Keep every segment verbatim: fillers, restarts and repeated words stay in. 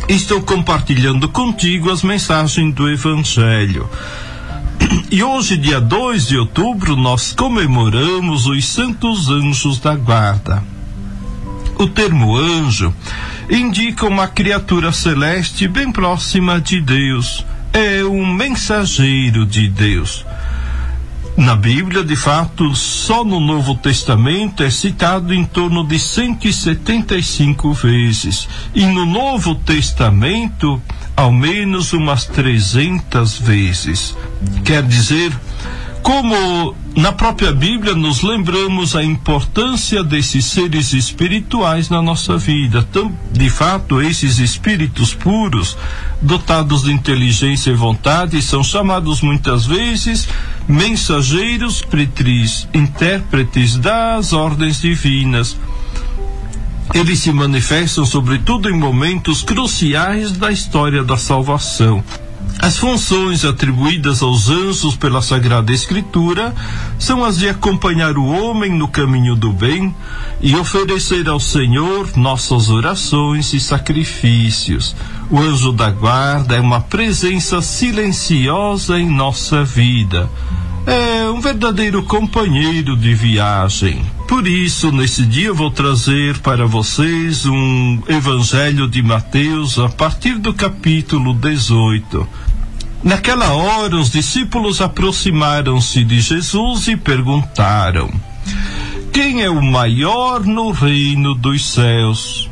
estou compartilhando contigo as mensagens do Evangelho. E hoje, dia dois de outubro, nós comemoramos os Santos Anjos da Guarda. O termo anjo indica uma criatura celeste bem próxima de Deus. É um mensageiro de Deus. Na Bíblia, de fato, só no Novo Testamento é citado em torno de cento e setenta e cinco vezes. E no Novo Testamento, ao menos umas trezentas vezes. Quer dizer, como na própria Bíblia nos lembramos a importância desses seres espirituais na nossa vida. Então, de fato, esses espíritos puros, dotados de inteligência e vontade, são chamados muitas vezes mensageiros pretris, intérpretes das ordens divinas. Eles se manifestam sobretudo em momentos cruciais da história da salvação. As funções atribuídas aos anjos pela Sagrada Escritura são as de acompanhar o homem no caminho do bem e oferecer ao Senhor nossas orações e sacrifícios. O anjo da guarda é uma presença silenciosa em nossa vida. É um verdadeiro companheiro de viagem. Por isso, nesse dia eu vou trazer para vocês um Evangelho de Mateus a partir do capítulo dezoito. Naquela hora, os discípulos aproximaram-se de Jesus e perguntaram: quem é o maior no reino dos céus?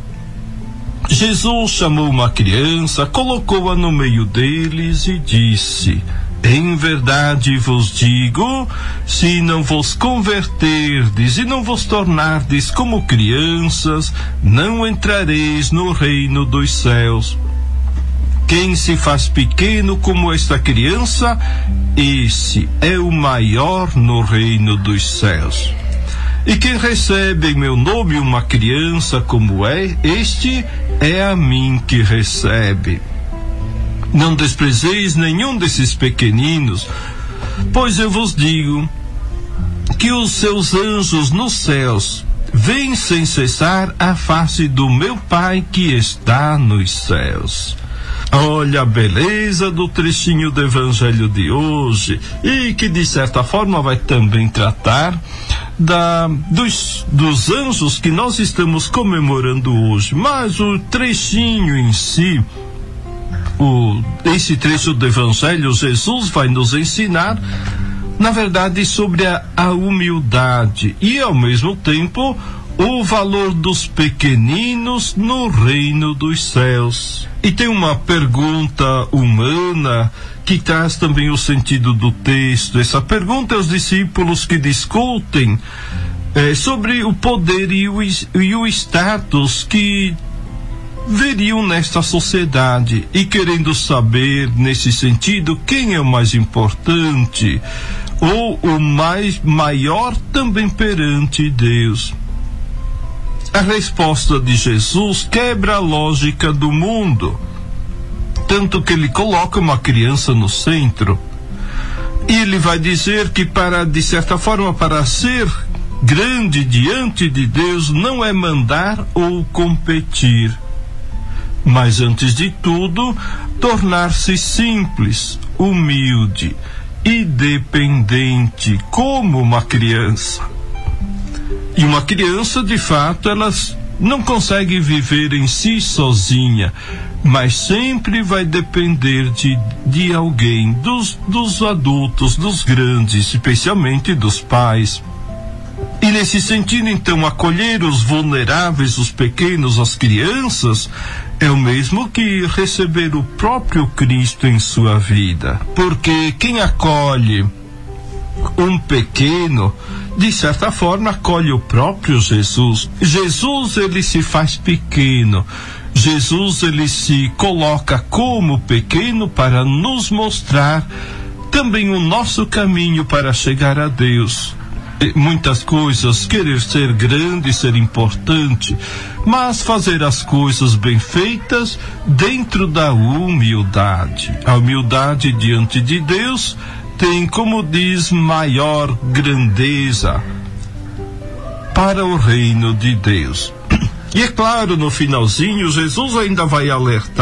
Jesus chamou uma criança, colocou-a no meio deles e disse: em verdade vos digo, se não vos converterdes e não vos tornardes como crianças, não entrareis no reino dos céus. Quem se faz pequeno como esta criança, esse é o maior no reino dos céus. E quem recebe em meu nome uma criança como é, este é a mim que recebe. Não desprezeis nenhum desses pequeninos, pois eu vos digo que os seus anjos nos céus veem sem cessar a face do meu Pai que está nos céus. Olha a beleza do trechinho do Evangelho de hoje, e que de certa forma vai também tratar da, dos, dos anjos que nós estamos comemorando hoje. Mas o trechinho em si, o, esse trecho do Evangelho, Jesus vai nos ensinar, na verdade, sobre a, a humildade e, ao mesmo tempo, o valor dos pequeninos no reino dos céus. E tem uma pergunta humana que traz também o sentido do texto. Essa pergunta é aos discípulos que discutem eh, sobre o poder e o, e o status que veriam nesta sociedade, e querendo saber, nesse sentido, quem é o mais importante ou o mais maior também perante Deus. A resposta de Jesus quebra a lógica do mundo, tanto que ele coloca uma criança no centro. E ele vai dizer que, para, de certa forma, para ser grande diante de Deus, não é mandar ou competir, mas, antes de tudo, tornar-se simples, humilde e dependente, como uma criança. E uma criança, de fato, ela não consegue viver em si sozinha, mas sempre vai depender de, de alguém, dos, dos adultos, dos grandes, especialmente dos pais. E nesse sentido, então, acolher os vulneráveis, os pequenos, as crianças, é o mesmo que receber o próprio Cristo em sua vida. Porque quem acolhe um pequeno, de certa forma, acolhe o próprio Jesus. Jesus, ele se faz pequeno. Jesus, ele se coloca como pequeno para nos mostrar também o nosso caminho para chegar a Deus. Muitas coisas, querer ser grande, ser importante, mas fazer as coisas bem feitas dentro da humildade. A humildade diante de Deus tem, como diz, maior grandeza para o reino de Deus. E é claro, no finalzinho, Jesus ainda vai alertar